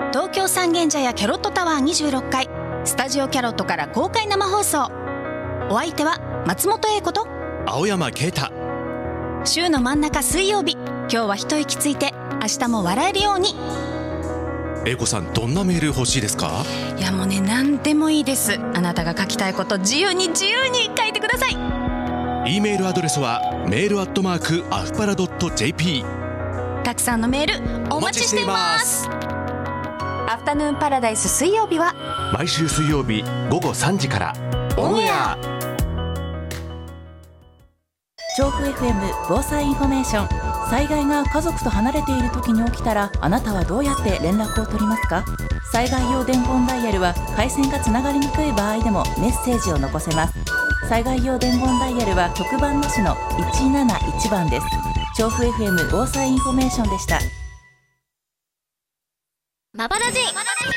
東京三軒茶屋キャロットタワー26階スタジオキャロットから公開生放送。お相手は松本英子と青山啓太。 週の真ん中水曜日、今日は一息ついて明日も笑えるように。 英子さん、どんなメール欲しいですか？ いやもうね、何でもいいです。あなたが書きたいこと自由に書いてください。 E メールアドレスはmail@afupara.jp。 たくさんのメールお待ちしています。アフタヌーンパラダイス水曜日は毎週水曜日午後3時からオンエア。 調布 FM 防災インフォメーション。災害が家族と離れている時に起きたら、あなたはどうやって連絡を取りますか？災害用伝言ダイヤルは回線がつながりにくい場合でもメッセージを残せます。災害用伝言ダイヤルは特番なしの171番です。調布 FM 防災インフォメーションでした。 マバラジ